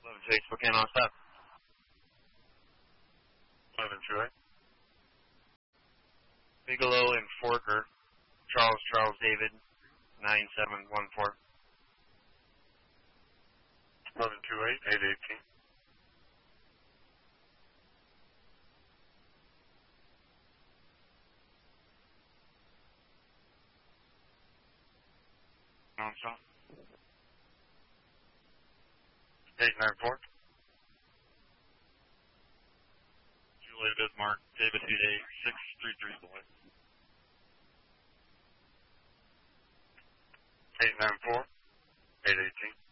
Facebook and on stop. 1128. Bigelow and Forker. Charles David, 9714. 1128, 818. Non-stop. 894. Julie Bismarck, David Houday, 633 boy. 894, 818.